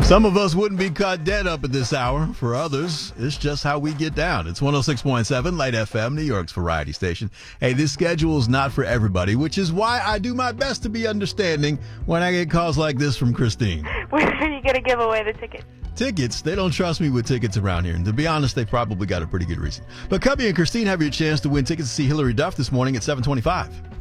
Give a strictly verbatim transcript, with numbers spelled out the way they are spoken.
Some of us wouldn't be caught dead up at this hour. For others, it's just how we get down. It's one oh six point seven Light F M, New York's variety station. Hey, this schedule is not for everybody, which is why I do my best to be understanding when I get calls like this from Christine. When are you going to give away the tickets? Tickets? They don't trust me with tickets around here. And to be honest, they probably got a pretty good reason. But Cubby and Christine have your chance to win tickets to see Hillary Duff this morning at seven twenty-five.